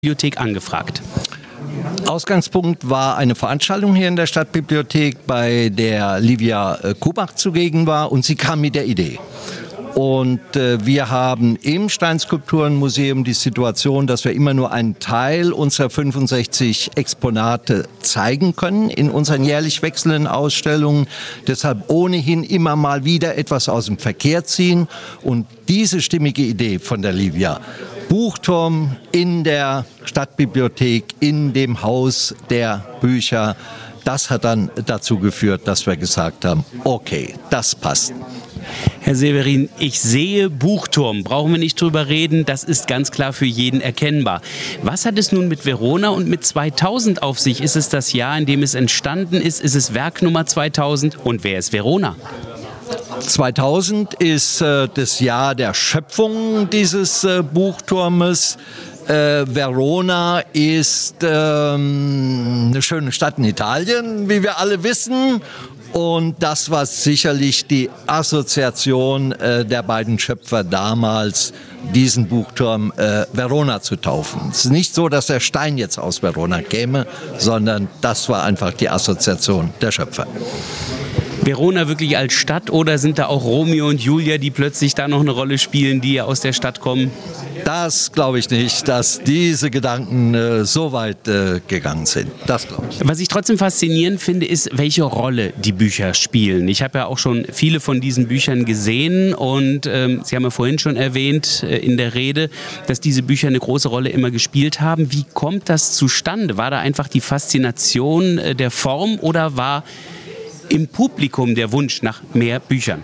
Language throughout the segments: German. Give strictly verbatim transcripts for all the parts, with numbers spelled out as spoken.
Bibliothek angefragt? Ausgangspunkt war eine Veranstaltung hier in der Stadtbibliothek, bei der Livia äh, Kubach zugegen war, und sie kam mit der Idee. Und äh, wir haben im Steinskulpturenmuseum die Situation, dass wir immer nur einen Teil unserer fünfundsechzig Exponate zeigen können in unseren jährlich wechselnden Ausstellungen. Deshalb ohnehin immer mal wieder etwas aus dem Verkehr ziehen. Und diese stimmige Idee von der Livia, Buchturm in der Stadtbibliothek, in dem Haus der Bücher, das hat dann dazu geführt, dass wir gesagt haben, okay, das passt. Herr Severin, ich sehe Buchturm, brauchen wir nicht drüber reden, das ist ganz klar für jeden erkennbar. Was hat es nun mit Verona und mit zweitausend auf sich? Ist es das Jahr, in dem es entstanden ist? Ist es Werk Nummer zweitausend? Und wer ist Verona? zweitausend ist äh, das Jahr der Schöpfung dieses äh, Buchturmes. Äh, Verona ist ähm, eine schöne Stadt in Italien, wie wir alle wissen. Und das war sicherlich die Assoziation äh, der beiden Schöpfer damals, diesen Buchturm äh, Verona zu taufen. Es ist nicht so, dass der Stein jetzt aus Verona käme, sondern das war einfach die Assoziation der Schöpfer. Verona wirklich als Stadt, oder sind da auch Romeo und Julia, die plötzlich da noch eine Rolle spielen, die ja aus der Stadt kommen? Das glaube ich nicht, dass diese Gedanken äh, so weit äh, gegangen sind. Das glaube ich. Was ich trotzdem faszinierend finde, ist, welche Rolle die Bücher spielen. Ich habe ja auch schon viele von diesen Büchern gesehen, und ähm, Sie haben ja vorhin schon erwähnt äh, in der Rede, dass diese Bücher eine große Rolle immer gespielt haben. Wie kommt das zustande? War da einfach die Faszination äh, der Form, oder war im Publikum der Wunsch nach mehr Büchern?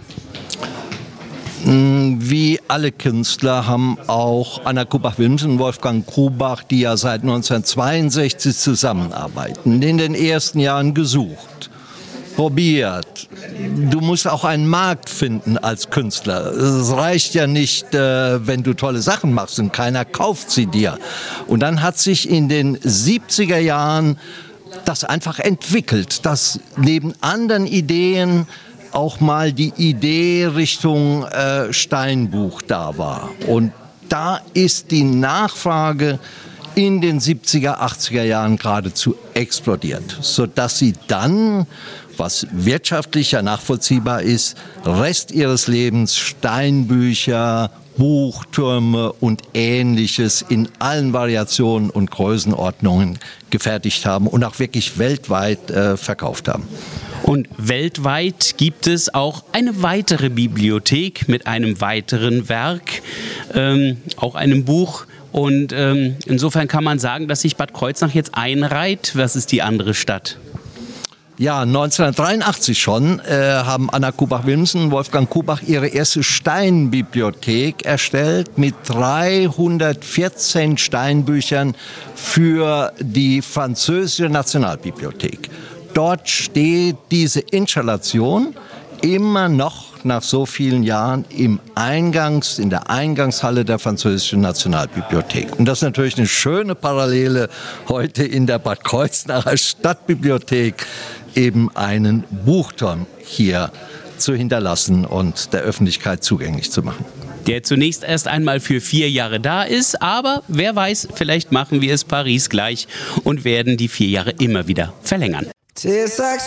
Wie alle Künstler haben auch Anna Kubach-Wilmsen und Wolfgang Kubach, die ja seit neunzehnhundertzweiundsechzig zusammenarbeiten, in den ersten Jahren gesucht, probiert. Du musst auch einen Markt finden als Künstler. Es reicht ja nicht, äh, wenn du tolle Sachen machst und keiner kauft sie dir. Und dann hat sich in den siebziger Jahren das einfach entwickelt, dass neben anderen Ideen auch mal die Idee Richtung äh, Steinbuch da war. Und da ist die Nachfrage in den siebziger, achtziger Jahren geradezu explodiert, sodass sie dann, was wirtschaftlicher nachvollziehbar ist, Rest ihres Lebens Steinbücher, Buchtürme und Ähnliches in allen Variationen und Größenordnungen gefertigt haben und auch wirklich weltweit äh, verkauft haben. Und weltweit gibt es auch eine weitere Bibliothek mit einem weiteren Werk, ähm, auch einem Buch. Und ähm, insofern kann man sagen, dass sich Bad Kreuznach jetzt einreiht. Was ist die andere Stadt? Ja, neunzehnhundertdreiundachtzig schon äh, haben Anna Kubach-Wilmsen und Wolfgang Kubach ihre erste Steinbibliothek erstellt mit dreihundertvierzehn Steinbüchern für die französische Nationalbibliothek. Dort steht diese Installation immer noch nach so vielen Jahren im Eingangs, in der Eingangshalle der französischen Nationalbibliothek. Und das ist natürlich eine schöne Parallele, heute in der Bad Kreuznacher Stadtbibliothek eben einen Buchturm hier zu hinterlassen und der Öffentlichkeit zugänglich zu machen. Der zunächst erst einmal für vier Jahre da ist, aber wer weiß, vielleicht machen wir es Paris gleich und werden die vier Jahre immer wieder verlängern.